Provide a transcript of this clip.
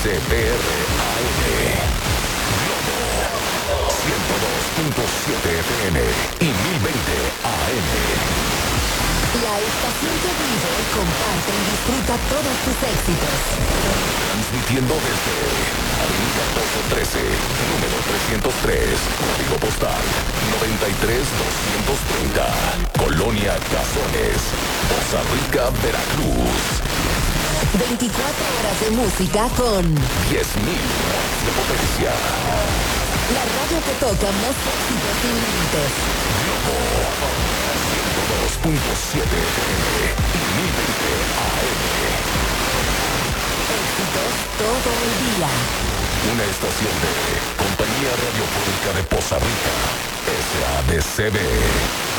102.7 FM y 1020 AM. La estación que vive, comparte y disfruta todos tus éxitos. Transmitiendo desde Avenida 1213, número 303, código postal 93230, Colonia Cazones, Poza Rica, Veracruz. 24 horas de música con 10.000 watts de potencia. la radio que toca más éxitos sin límites. 102.7 FM y 1020 AM. Éxitos todo el día. Una estación de Compañía Radiofónica de Poza Rica, SADCB.